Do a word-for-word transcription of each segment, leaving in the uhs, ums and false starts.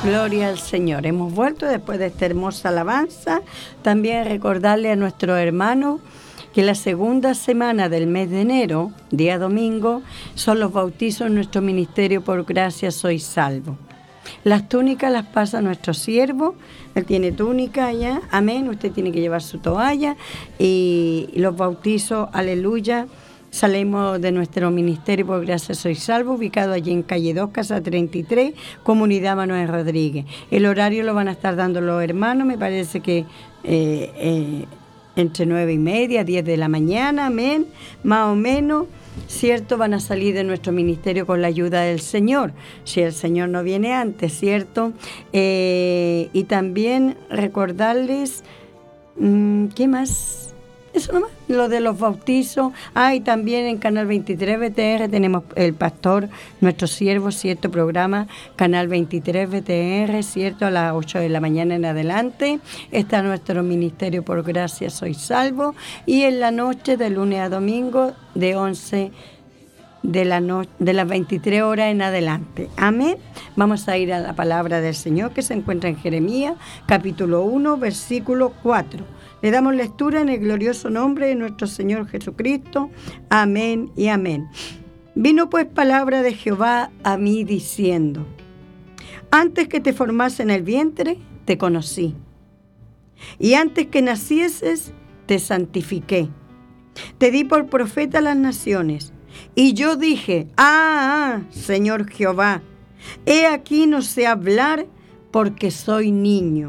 Gloria al Señor. Hemos vuelto después de esta hermosa alabanza. También recordarle a nuestros hermanos que la segunda semana del mes de enero, día domingo, son los bautizos en nuestro ministerio Por Gracia Soy Salvo. Las túnicas las pasa nuestro siervo. Él tiene túnica allá, amén. Usted tiene que llevar su toalla. Y los bautizos, aleluya, salimos de nuestro ministerio Por Gracia Soy Salvo, ubicado allí en calle dos, casa treinta y tres, Comunidad Manuel Rodríguez. El horario lo van a estar dando los hermanos, me parece que eh, eh, entre nueve y media, diez de la mañana, amén, más o menos, cierto, van a salir de nuestro ministerio con la ayuda del Señor, si el Señor no viene antes, cierto. Eh, y también recordarles, mmm, ¿qué más? Eso nomás, lo de los bautizos. Ah, y también en Canal veintitrés B T R tenemos el pastor, nuestro siervo, cierto, programa Canal veintitrés B T R, cierto, a las ocho de la mañana en adelante. Está nuestro ministerio Por Gracia Soy Salvo. Y en la noche, de lunes a domingo, de once de, la no, de las veintitrés horas en adelante. Amén. Vamos a ir a la palabra del Señor que se encuentra en Jeremías, capítulo uno, versículo cuatro. Le damos lectura en el glorioso nombre de nuestro Señor Jesucristo. Amén y amén. Vino pues palabra de Jehová a mí diciendo: antes que te formase en el vientre, te conocí. Y antes que nacieses, te santifiqué. Te di por profeta a las naciones. Y yo dije: ah, ah, Señor Jehová, he aquí no sé hablar porque soy niño.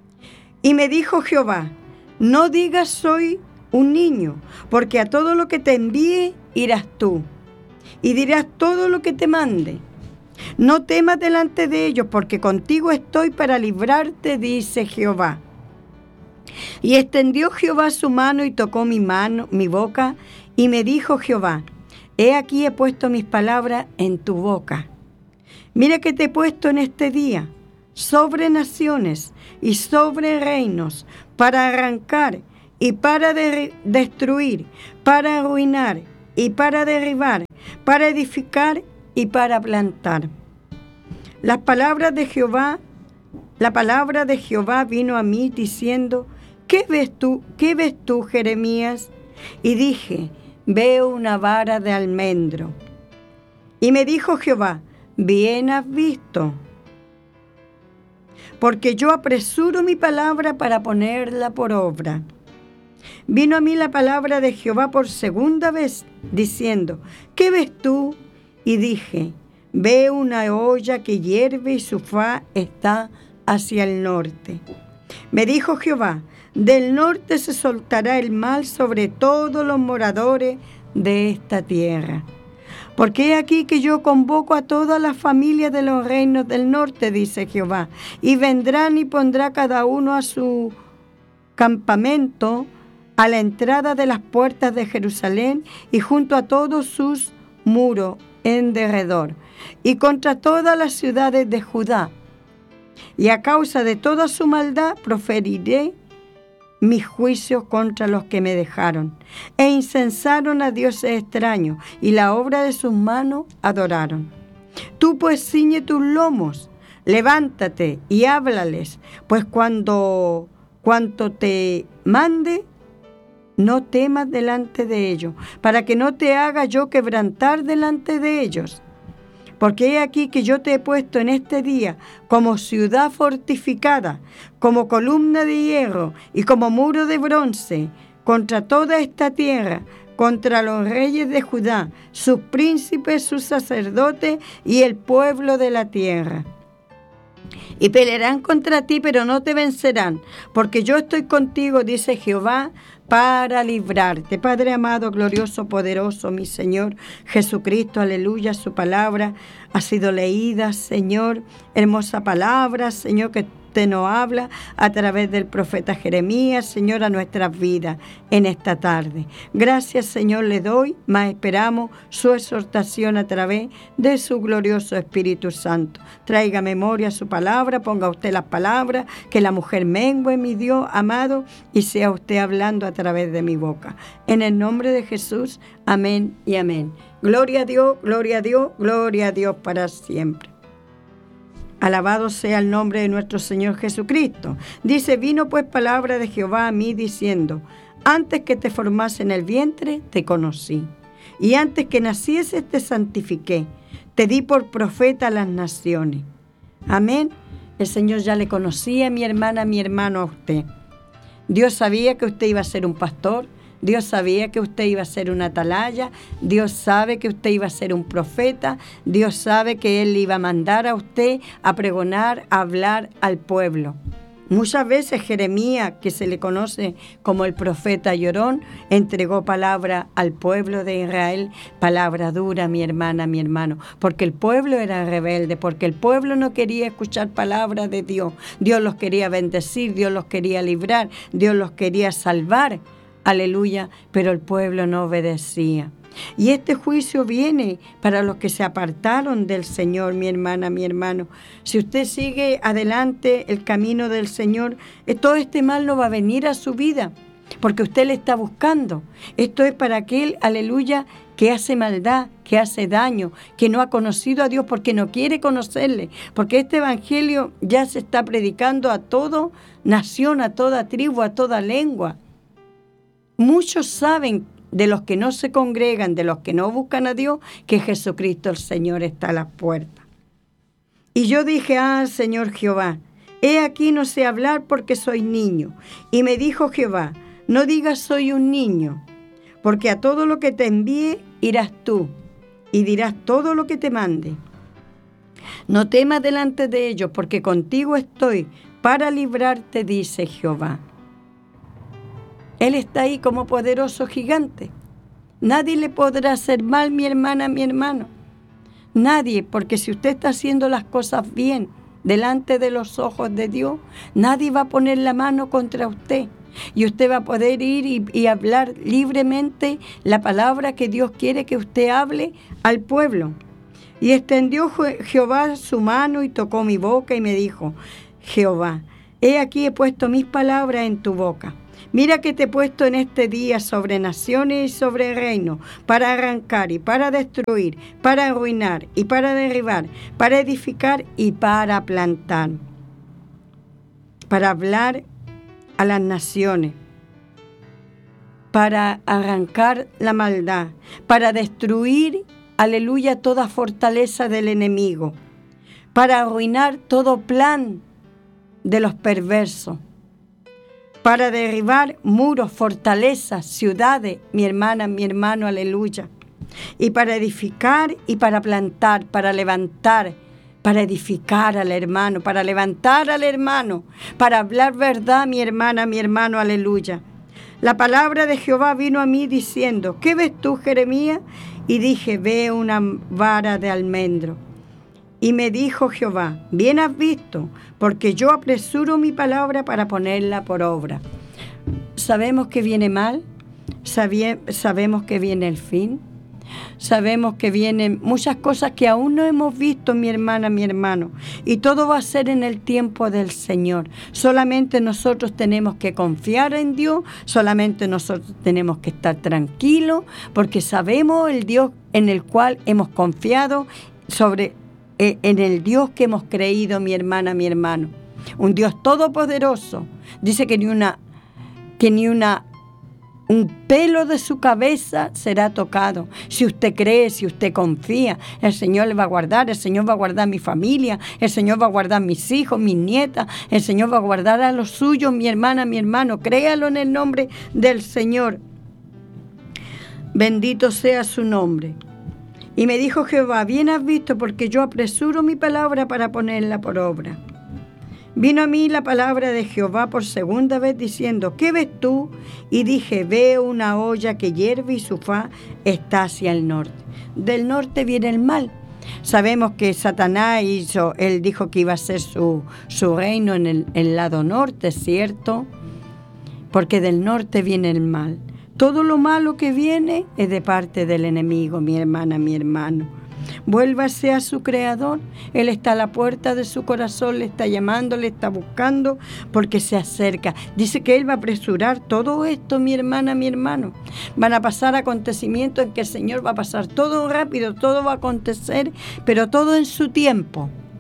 Y me dijo Jehová: no digas soy un niño, porque a todo lo que te envíe irás tú, y dirás todo lo que te mande. No temas delante de ellos, porque contigo estoy para librarte, dice Jehová. Y extendió Jehová su mano y tocó mi mano, mi boca, y me dijo Jehová: he aquí he puesto mis palabras en tu boca. Mira que te he puesto en este día sobre naciones y sobre reinos, para arrancar y para de- destruir, para arruinar y para derribar, para edificar y para plantar. Las palabras de Jehová, la palabra de Jehová vino a mí diciendo: ¿qué ves tú, qué ves tú, Jeremías? Y dije: veo una vara de almendro. Y me dijo Jehová: bien has visto, porque yo apresuro mi palabra para ponerla por obra. Vino a mí la palabra de Jehová por segunda vez, diciendo: ¿qué ves tú? Y dije: veo una olla que hierve y su faz está hacia el norte. Me dijo Jehová: del norte se soltará el mal sobre todos los moradores de esta tierra. Porque he aquí que yo convoco a todas las familias de los reinos del norte, dice Jehová, y vendrán y pondrá cada uno a su campamento a la entrada de las puertas de Jerusalén y junto a todos sus muros en derredor, y contra todas las ciudades de Judá. Y a causa de toda su maldad proferiré mis juicios contra los que me dejaron, e incensaron a dioses extraños, y la obra de sus manos adoraron. Tú pues ciñe tus lomos, levántate y háblales, pues cuando cuanto te mande, no temas delante de ellos, para que no te haga yo quebrantar delante de ellos. Porque he aquí que yo te he puesto en este día como ciudad fortificada, como columna de hierro y como muro de bronce, contra toda esta tierra, contra los reyes de Judá, sus príncipes, sus sacerdotes y el pueblo de la tierra. Y pelearán contra ti, pero no te vencerán, porque yo estoy contigo, dice Jehová, para librarte. Padre amado, glorioso, poderoso, mi Señor Jesucristo, aleluya, su palabra ha sido leída, Señor, hermosa palabra, Señor, que usted nos habla a través del profeta Jeremías, Señor, a nuestras vidas en esta tarde. Gracias, Señor, le doy, mas esperamos su exhortación a través de su glorioso Espíritu Santo. Traiga memoria su palabra, ponga usted las palabras, que la mujer mengue, mi Dios amado, y sea usted hablando a través de mi boca. En el nombre de Jesús, amén y amén. Gloria a Dios, gloria a Dios, gloria a Dios para siempre. Alabado sea el nombre de nuestro Señor Jesucristo. Dice, vino pues palabra de Jehová a mí diciendo, antes que te formase en el vientre, te conocí. Y antes que nacieses, te santifiqué. Te di por profeta a las naciones. Amén. El Señor ya le conocía, mi hermana, mi hermano, a usted. Dios sabía que usted iba a ser un pastor. Dios sabía que usted iba a ser una atalaya. Dios sabe que usted iba a ser un profeta. Dios sabe que Él le iba a mandar a usted a pregonar, a hablar al pueblo. Muchas veces Jeremías, que se le conoce como el profeta llorón, entregó palabra al pueblo de Israel, palabra dura, mi hermana, mi hermano, porque el pueblo era rebelde, porque el pueblo no quería escuchar palabras de Dios. Dios los quería bendecir, Dios los quería librar, Dios los quería salvar, aleluya, pero el pueblo no obedecía. Y este juicio viene para los que se apartaron del Señor, mi hermana, mi hermano. Si usted sigue adelante el camino del Señor, todo este mal no va a venir a su vida, porque usted le está buscando. Esto es para aquel, aleluya, que hace maldad, que hace daño, que no ha conocido a Dios porque no quiere conocerle, porque este evangelio ya se está predicando a toda nación, a toda tribu, a toda lengua. Muchos saben, de los que no se congregan, de los que no buscan a Dios, que Jesucristo el Señor está a las puertas. Y yo dije, ah, Señor Jehová, he aquí no sé hablar porque soy niño. Y me dijo Jehová, no digas soy un niño, porque a todo lo que te envíe irás tú, y dirás todo lo que te mande. No temas delante de ellos, porque contigo estoy para librarte, dice Jehová. Él está ahí como poderoso gigante. Nadie le podrá hacer mal, mi hermana, mi hermano. Nadie, porque si usted está haciendo las cosas bien delante de los ojos de Dios, nadie va a poner la mano contra usted. Y usted va a poder ir y, y hablar libremente la palabra que Dios quiere que usted hable al pueblo. Y extendió Jehová su mano y tocó mi boca y me dijo, Jehová, he aquí he puesto mis palabras en tu boca. Mira que te he puesto en este día sobre naciones y sobre reinos, para arrancar y para destruir, para arruinar y para derribar, para edificar y para plantar, para hablar a las naciones, para arrancar la maldad, para destruir, aleluya, toda fortaleza del enemigo, para arruinar todo plan de los perversos, para derribar muros, fortalezas, ciudades, mi hermana, mi hermano, aleluya. Y para edificar y para plantar, para levantar, para edificar al hermano, para levantar al hermano, para hablar verdad, mi hermana, mi hermano, aleluya. La palabra de Jehová vino a mí diciendo, ¿qué ves tú, Jeremías? Y dije, veo una vara de almendro. Y me dijo Jehová, bien has visto, porque yo apresuro mi palabra para ponerla por obra. Sabemos que viene mal, sabie, sabemos que viene el fin, sabemos que vienen muchas cosas que aún no hemos visto, mi hermana, mi hermano, y todo va a ser en el tiempo del Señor. Solamente nosotros tenemos que confiar en Dios, solamente nosotros tenemos que estar tranquilos, porque sabemos el Dios en el cual hemos confiado, sobre en el Dios que hemos creído, mi hermana, mi hermano. Un Dios todopoderoso. Dice que ni una, que ni una, un pelo de su cabeza será tocado. Si usted cree, si usted confía, el Señor le va a guardar, el Señor va a guardar mi familia, el Señor va a guardar mis hijos, mis nietas, el Señor va a guardar a los suyos, mi hermana, mi hermano. Créalo en el nombre del Señor. Bendito sea su nombre. Y me dijo Jehová, bien has visto, porque yo apresuro mi palabra para ponerla por obra. Vino a mí la palabra de Jehová por segunda vez diciendo, ¿qué ves tú? Y dije, veo una olla que hierve y su faz está hacia el norte. Del norte viene el mal. Sabemos que Satanás hizo, él dijo que iba a ser su, su reino en el, el lado norte, ¿cierto? Porque del norte viene el mal. Todo lo malo que viene es de parte del enemigo, mi hermana, mi hermano. Vuélvase a su Creador. Él está a la puerta de su corazón, le está llamando, le está buscando, porque se acerca. Dice que Él va a apresurar todo esto, mi hermana, mi hermano. Van a pasar acontecimientos en que el Señor va a pasar todo rápido, todo va a acontecer, pero todo en su tiempo.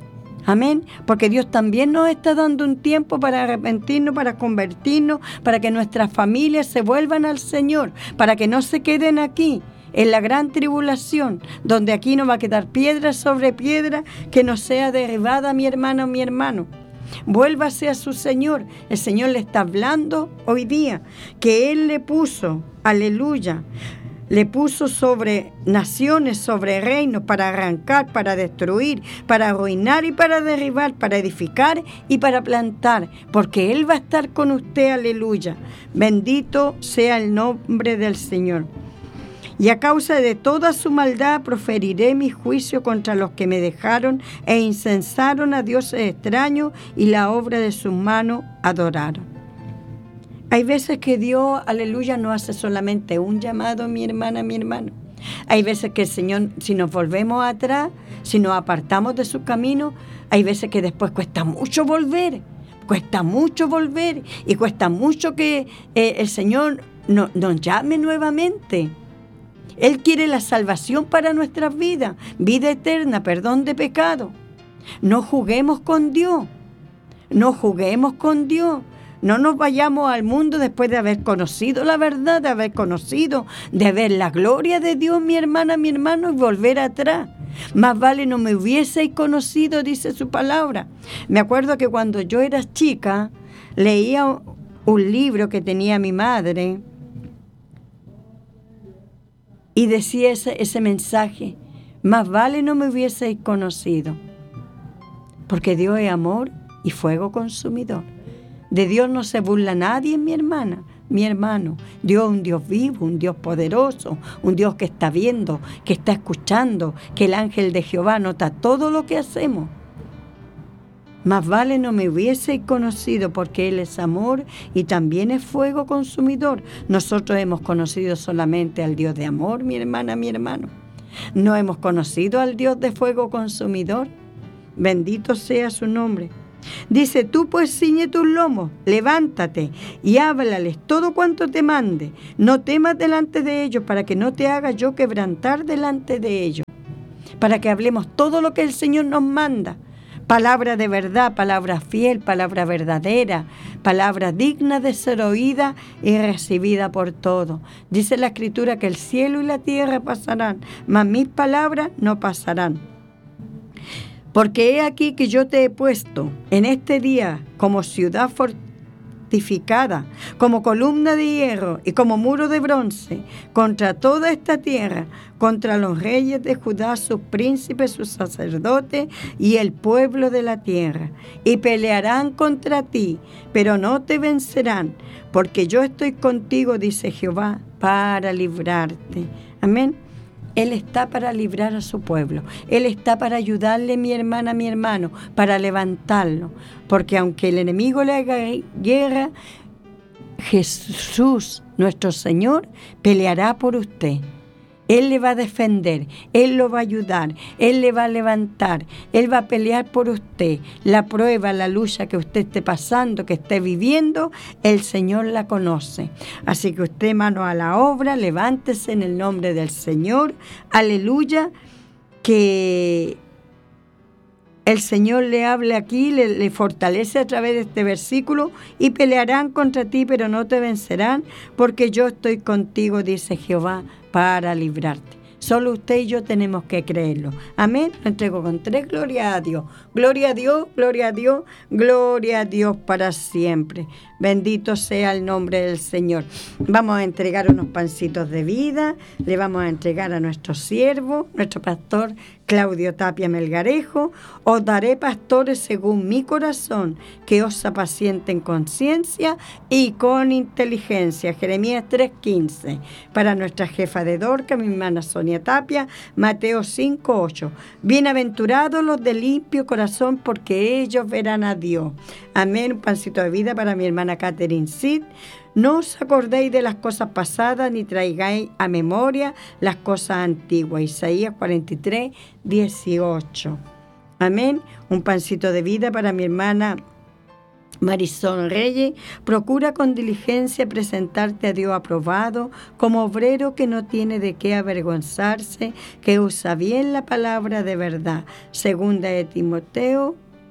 Amén, porque Dios también nos está dando un tiempo para arrepentirnos, para convertirnos, para que nuestras familias se vuelvan al Señor, para que no se queden aquí en la gran tribulación, donde aquí no va a quedar piedra sobre piedra que no sea derribada, mi hermano, mi hermano. Vuélvase a su Señor. El Señor le está hablando hoy día que Él le puso, aleluya, le puso sobre naciones, sobre reinos, para arrancar, para destruir, para arruinar y para derribar, para edificar y para plantar, porque Él va a estar con usted, aleluya. Bendito sea el nombre del Señor. Y a causa de toda su maldad proferiré mi juicio contra los que me dejaron e incensaron a dioses extraños y la obra de sus manos adoraron. Hay veces que Dios, aleluya, no hace solamente un llamado, mi hermana, mi hermano. Hay veces que el Señor, si nos volvemos atrás, si nos apartamos de su camino, hay veces que después cuesta mucho volver, cuesta mucho volver y cuesta mucho que eh, el Señor no, nos llame nuevamente. Él quiere la salvación para nuestras vidas, vida eterna, perdón de pecado. No juguemos con Dios, no juguemos con Dios. No nos vayamos al mundo después de haber conocido la verdad, de haber conocido, de ver la gloria de Dios, mi hermana, mi hermano, y volver atrás. Más vale no me hubieseis conocido, dice su palabra. Me acuerdo que cuando yo era chica, leía un libro que tenía mi madre, y decía ese, ese mensaje: más vale no me hubieseis conocido, porque Dios es amor y fuego consumidor. De Dios no se burla nadie, mi hermana, mi hermano. Dios es un Dios vivo, un Dios poderoso, un Dios que está viendo, que está escuchando, que el ángel de Jehová nota todo lo que hacemos. Más vale no me hubieseis conocido, porque Él es amor y también es fuego consumidor. Nosotros hemos conocido solamente al Dios de amor, mi hermana, mi hermano. No hemos conocido al Dios de fuego consumidor. Bendito sea su nombre. Dice: tú pues ciñe tus lomos, levántate y háblales todo cuanto te mande. No temas delante de ellos, para que no te haga yo quebrantar delante de ellos. Para que hablemos todo lo que el Señor nos manda. Palabra de verdad, palabra fiel, palabra verdadera, palabra digna de ser oída y recibida por todos. Dice la Escritura que el cielo y la tierra pasarán, mas mis palabras no pasarán. Porque he aquí que yo te he puesto en este día como ciudad fortificada, como columna de hierro y como muro de bronce, contra toda esta tierra, contra los reyes de Judá, sus príncipes, sus sacerdotes y el pueblo de la tierra. Y pelearán contra ti, pero no te vencerán, porque yo estoy contigo, dice Jehová, para librarte. Amén. Él está para librar a su pueblo. Él está para ayudarle, mi hermana, mi hermano, para levantarlo. Porque aunque el enemigo le haga guerra, Jesús, nuestro Señor, peleará por usted. Él le va a defender, Él lo va a ayudar, Él le va a levantar, Él va a pelear por usted. La prueba, la lucha que usted esté pasando, que esté viviendo, el Señor la conoce. Así que usted, mano a la obra, levántese en el nombre del Señor. Aleluya, que el Señor le hable aquí, le, le fortalece a través de este versículo. Y pelearán contra ti, pero no te vencerán, porque yo estoy contigo, dice Jehová, para librarte. Solo usted y yo tenemos que creerlo. Amén. Lo entrego con tres. Gloria a Dios. Gloria a Dios, gloria a Dios, gloria a Dios para siempre. Bendito sea el nombre del Señor. Vamos a entregar unos pancitos de vida. Le vamos a entregar a nuestro siervo, nuestro pastor Claudio Tapia Melgarejo. Os daré pastores según mi corazón, que os apacienten con ciencia y con inteligencia. Jeremías tres quince. Para nuestra jefa de Dorca, mi hermana Sonia Tapia, Mateo cinco ocho. Bienaventurados los de limpio corazón, porque ellos verán a Dios. Amén. Un pancito de vida para mi hermana Catherine Sid. No os acordéis de las cosas pasadas, ni traigáis a memoria las cosas antiguas. Isaías cuarenta y tres dieciocho. Amén. Un pancito de vida para mi hermana Marisol Reyes. Procura con diligencia presentarte a Dios aprobado, como obrero que no tiene de qué avergonzarse, que usa bien la palabra de verdad. Segunda de Timoteo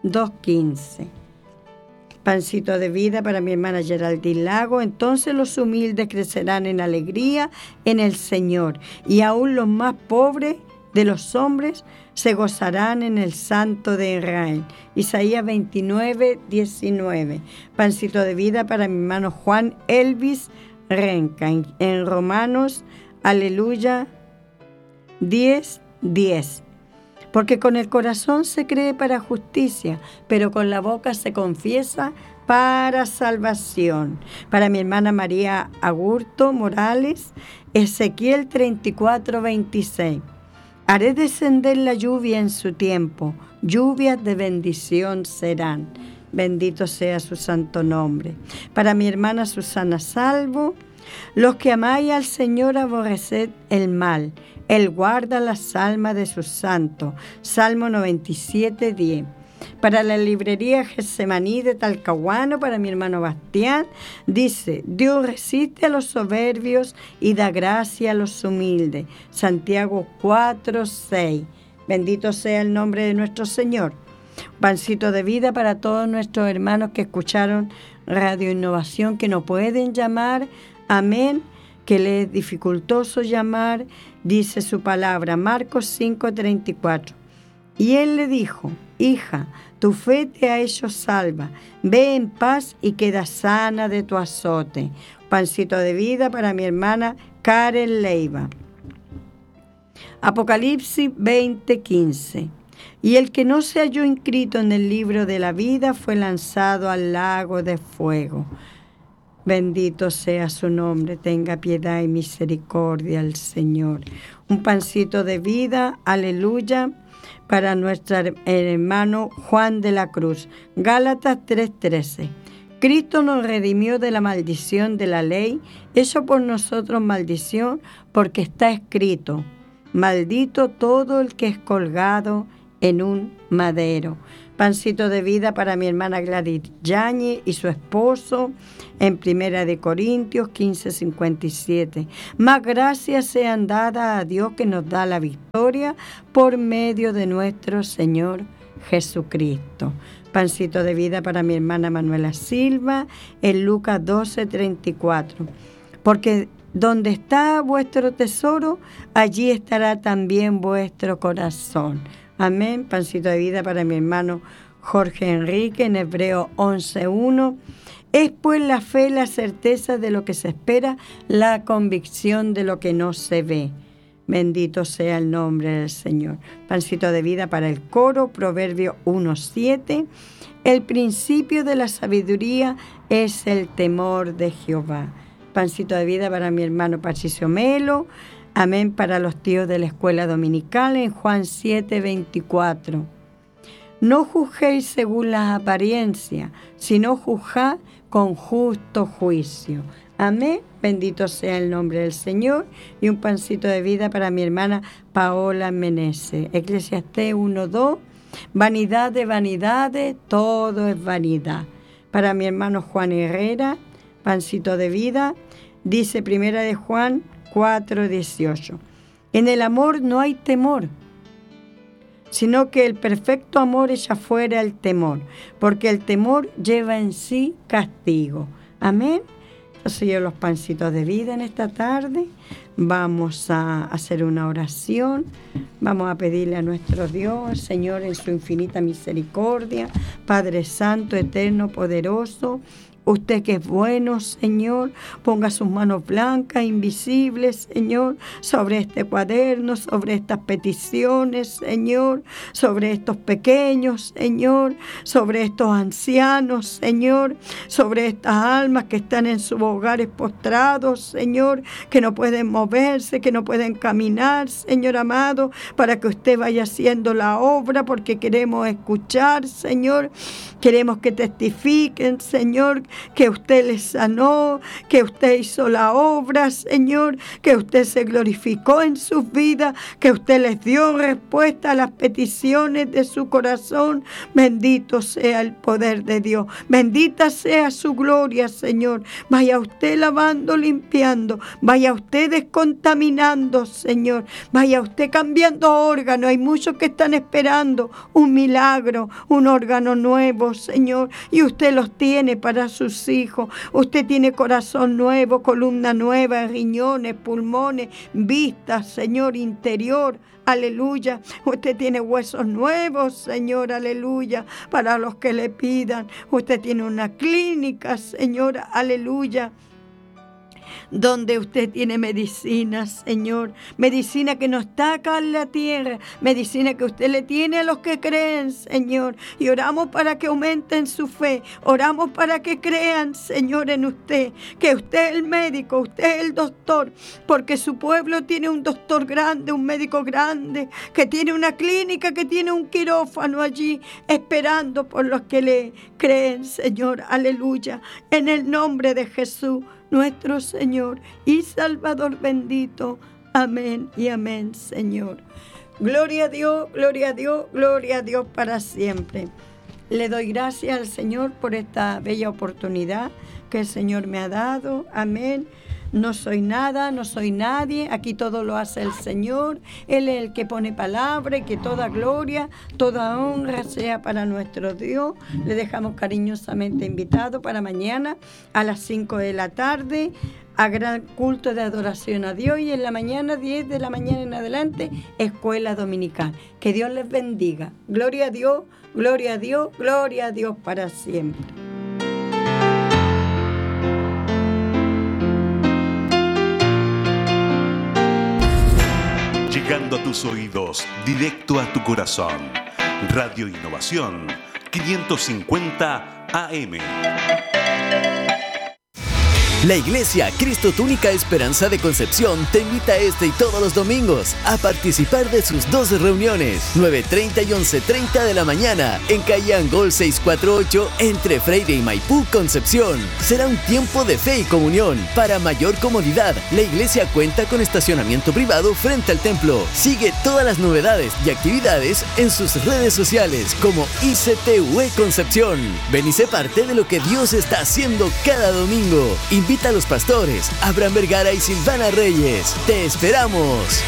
dos quince. Pancito de vida para mi hermana Geraldine Lago. Entonces los humildes crecerán en alegría en el Señor, y aún los más pobres de los hombres se gozarán en el Santo de Israel. Isaías veintinueve, diecinueve. Pancito de vida para mi hermano Juan Elvis Renca. En, en Romanos, aleluya, diez, diez. Porque con el corazón se cree para justicia, pero con la boca se confiesa para salvación. Para mi hermana María Agurto Morales, Ezequiel treinta y cuatro, veintiséis. Haré descender la lluvia en su tiempo, lluvias de bendición serán. Bendito sea su santo nombre. Para mi hermana Susana Salvo, los que amáis al Señor aborreced el mal. Él guarda las almas de sus santos. Salmo noventa y siete, diez. Para la librería Getsemaní de Talcahuano, para mi hermano Bastián, dice: Dios resiste a los soberbios y da gracia a los humildes. Santiago cuatro, seis. Bendito sea el nombre de nuestro Señor. Pancito de vida para todos nuestros hermanos que escucharon Radio Innovación, que no pueden llamar. Amén. Que le es dificultoso llamar, dice su palabra, Marcos cinco, treinta y cuatro. Y él le dijo: hija, tu fe te ha hecho salva, ve en paz y queda sana de tu azote. Pancito de vida para mi hermana Karen Leiva. Apocalipsis veinte, quince. Y el que no se halló inscrito en el libro de la vida fue lanzado al lago de fuego. Bendito sea su nombre, tenga piedad y misericordia el Señor. Un pancito de vida, aleluya, para nuestro hermano Juan de la Cruz. Gálatas tres, trece. Cristo nos redimió de la maldición de la ley, hecho por nosotros maldición, porque está escrito: maldito todo el que es colgado en un madero. Pancito de vida para mi hermana Gladys Yañez y su esposo, en Primera de Corintios quince, cincuenta y siete. Más gracias sean dadas a Dios que nos da la victoria por medio de nuestro Señor Jesucristo. Pancito de vida para mi hermana Manuela Silva, en Lucas doce, treinta y cuatro. Porque donde está vuestro tesoro, allí estará también vuestro corazón. Amén. Pancito de vida para mi hermano Jorge Enrique, en Hebreo once, uno. Es pues la fe, la certeza de lo que se espera, la convicción de lo que no se ve. Bendito sea el nombre del Señor. Pancito de vida para el coro, Proverbio uno, siete. El principio de la sabiduría es el temor de Jehová. Pancito de vida para mi hermano Patricio Melo. Amén. Para los tíos de la escuela dominical, en Juan siete, veinticuatro. No juzguéis según las apariencias, sino juzgad con justo juicio. Amén. Bendito sea el nombre del Señor. Y un pancito de vida para mi hermana Paola Meneses. Eclesiastés uno, dos. Vanidad de vanidades, todo es vanidad. Para mi hermano Juan Herrera, pancito de vida, dice Primera de Juan cuatro, dieciocho. En el amor no hay temor, sino que el perfecto amor echa fuera el temor, porque el temor lleva en sí castigo. Amén. Entonces yo los pancitos de vida en esta tarde. Vamos a hacer una oración. Vamos a pedirle a nuestro Dios, Señor, en su infinita misericordia, Padre Santo, eterno, poderoso, usted que es bueno, Señor, ponga sus manos blancas, invisibles, Señor, sobre este cuaderno, sobre estas peticiones, Señor, sobre estos pequeños, Señor, sobre estos ancianos, Señor, sobre estas almas que están en sus hogares postrados, Señor, que no pueden moverse, que no pueden caminar, Señor amado, para que usted vaya haciendo la obra, porque queremos escuchar, Señor, queremos que testifiquen, Señor, que usted les sanó, que usted hizo la obra, Señor, que usted se glorificó en sus vidas, que usted les dio respuesta a las peticiones de su corazón. Bendito sea el poder de Dios, bendita sea su gloria, Señor. Vaya usted lavando, limpiando, vaya usted contaminando, Señor. Vaya usted cambiando órganos. Hay muchos que están esperando un milagro, un órgano nuevo, Señor. Y usted los tiene para sus hijos. Usted tiene corazón nuevo, columna nueva, riñones, pulmones, vista, Señor, interior. Aleluya. Usted tiene huesos nuevos, Señor, aleluya, para los que le pidan. Usted tiene una clínica, Señor, aleluya, donde usted tiene medicina, Señor, medicina que no está acá en la tierra, medicina que usted le tiene a los que creen, Señor, y oramos para que aumenten su fe, oramos para que crean, Señor, en usted, que usted es el médico, usted es el doctor, porque su pueblo tiene un doctor grande, un médico grande, que tiene una clínica, que tiene un quirófano allí, esperando por los que le creen, Señor, aleluya, en el nombre de Jesús, nuestro Señor y Salvador bendito. Amén y amén, Señor. Gloria a Dios, gloria a Dios, gloria a Dios para siempre. Le doy gracias al Señor por esta bella oportunidad que el Señor me ha dado. Amén. No soy nada, no soy nadie, aquí todo lo hace el Señor. Él es el que pone palabra y que toda gloria, toda honra sea para nuestro Dios. Le dejamos cariñosamente invitado para mañana a las cinco de la tarde a gran culto de adoración a Dios, y en la mañana, diez de la mañana en adelante, escuela dominical. Que Dios les bendiga. Gloria a Dios, gloria a Dios, gloria a Dios para siempre. Llegando a tus oídos, directo a tu corazón. Radio Innovación quinientos cincuenta A M. La Iglesia Cristo Tu Única Esperanza de Concepción te invita este y todos los domingos a participar de sus dos reuniones, nueve treinta y once treinta de la mañana, en calle Angol seiscientos cuarenta y ocho, entre Freire y Maipú, Concepción. Será un tiempo de fe y comunión. Para mayor comodidad, la iglesia cuenta con estacionamiento privado frente al templo. Sigue todas las novedades y actividades en sus redes sociales como I C T U E Concepción. Ven y sé parte de lo que Dios está haciendo cada domingo. Invita a los pastores Abraham Vergara y Silvana Reyes. ¡Te esperamos!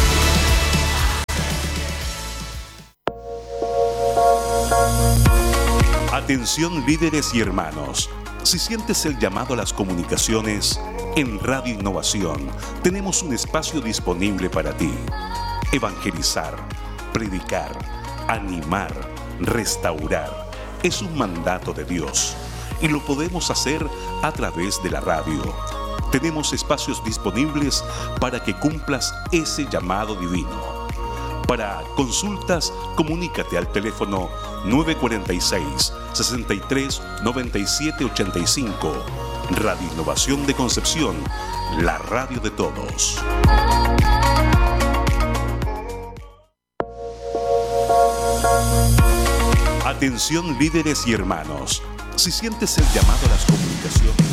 Atención, líderes y hermanos. Si sientes el llamado a las comunicaciones, en Radio Innovación tenemos un espacio disponible para ti. Evangelizar, predicar, animar, restaurar. Es un mandato de Dios. Y lo podemos hacer a través de la radio. Tenemos espacios disponibles para que cumplas ese llamado divino. Para consultas, comunícate al teléfono nueve cuatro seis, sesenta y tres, noventa y siete ochenta y cinco. Radio Innovación de Concepción, la radio de todos. Atención, líderes y hermanos. Si sientes el llamado a las comunicaciones,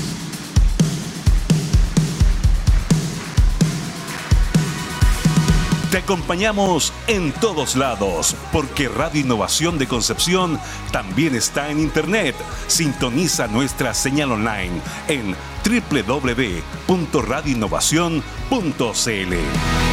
te acompañamos en todos lados, porque Radio Innovación de Concepción también está en Internet. Sintoniza nuestra señal online en doble u doble u doble u punto radio innovación punto c l.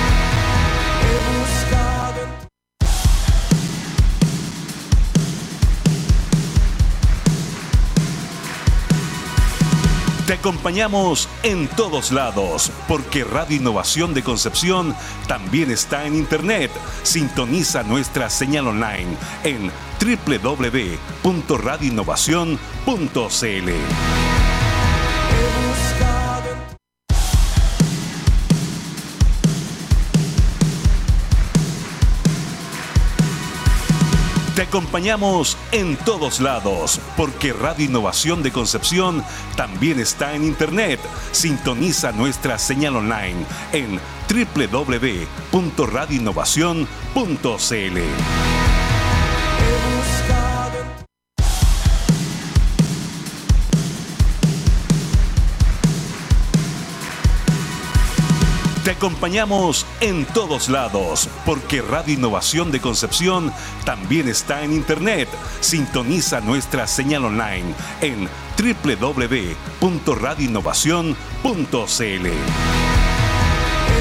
Te acompañamos en todos lados, porque Radio Innovación de Concepción también está en Internet. Sintoniza nuestra señal online en doble u doble u doble u punto radio innovación punto c l. Te acompañamos en todos lados, porque Radio Innovación de Concepción también está en Internet. Sintoniza nuestra señal online en doble u doble u doble u punto radio innovación punto c l. Te acompañamos en todos lados, porque Radio Innovación de Concepción también está en Internet. Sintoniza nuestra señal online en doble u doble u doble u punto radio innovación punto c l.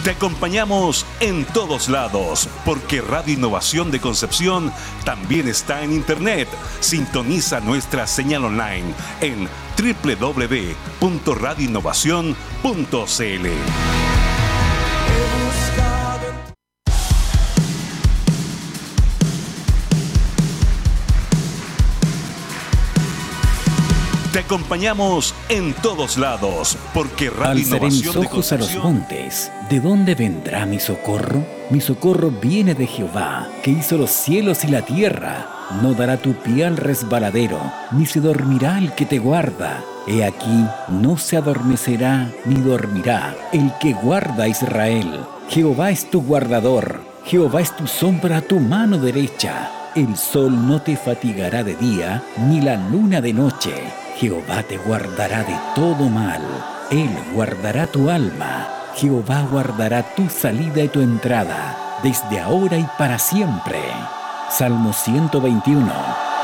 Te acompañamos en todos lados, porque Radio Innovación de Concepción también está en Internet. Sintoniza nuestra señal online en doble u doble u doble u punto radio innovación punto c l. Te acompañamos en todos lados, porque Radio Alzaré Innovación mis de ojos a los Concepción... montes. ¿De dónde vendrá mi socorro? Mi socorro viene de Jehová, que hizo los cielos y la tierra. No dará tu pie al resbaladero, ni se dormirá el que te guarda. He aquí, no se adormecerá ni dormirá el que guarda a Israel. Jehová es tu guardador, Jehová es tu sombra a tu mano derecha. El sol no te fatigará de día, ni la luna de noche. Jehová te guardará de todo mal. Él guardará tu alma. Jehová guardará tu salida y tu entrada, desde ahora y para siempre. Salmo ciento veintiuno.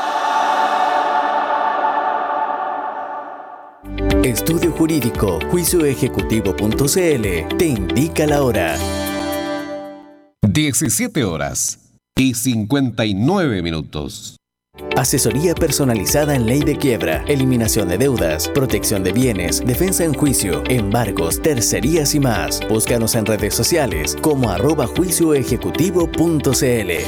Estudio Jurídico, juicio ejecutivo punto c l te indica la hora. diecisiete horas y cincuenta y nueve minutos. Asesoría personalizada en ley de quiebra, eliminación de deudas, protección de bienes, defensa en juicio, embargos, tercerías y más. Búscanos en redes sociales como arroba juicio ejecutivo punto c l.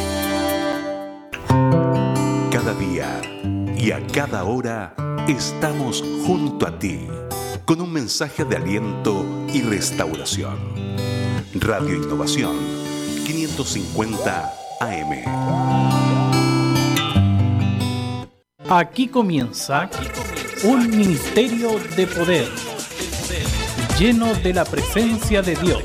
Cada día y a cada hora estamos junto a ti, con un mensaje de aliento y restauración. Radio Innovación quinientos cincuenta A M. Aquí comienza un ministerio de poder, lleno de la presencia de Dios.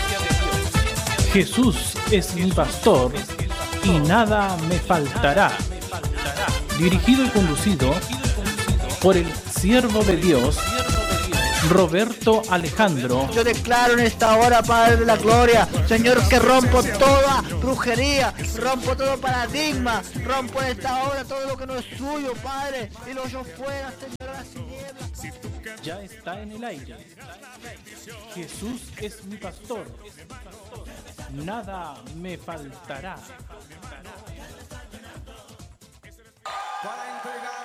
Jesús es mi pastor y nada me faltará. Dirigido y conducido por el siervo de Dios, Roberto Alejandro. Yo declaro en esta hora, Padre de la Gloria, Señor, que rompo toda brujería, rompo todo paradigma, rompo en esta hora todo lo que no es suyo, Padre, y lo echo fuera, Señor, a las tinieblas. Ya está en el aire. Jesús es mi pastor. Nada me faltará. Para entregar